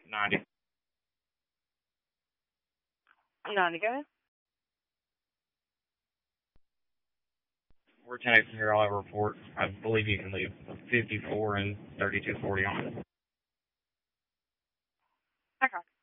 90. 90, go ahead. We're 10 from here. I'll have a report. I believe you can leave 54 and 3240 on. Okay.